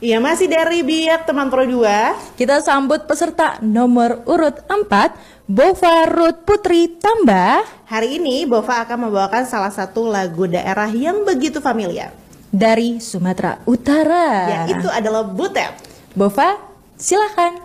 Iya, masih dari Biak Teman Pro 2. Kita sambut peserta nomor urut 4, Bova Ruth Putri Tambah. Hari ini Bova akan membawakan salah satu lagu daerah yang begitu familiar dari Sumatera Utara. Ya, itu adalah Butet. Bova, silakan.